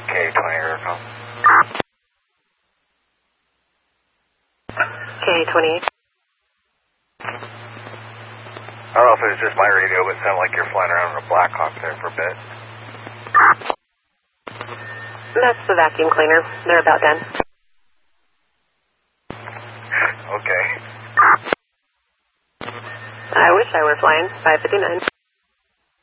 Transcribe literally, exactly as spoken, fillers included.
K twenty Aircom. K twenty-eight. I don't know if it was just my radio, but it sounded like you're flying around in a Black Hawk there for a bit. That's the vacuum cleaner. They're about done. Okay. I wish I were flying. five fifty-nine.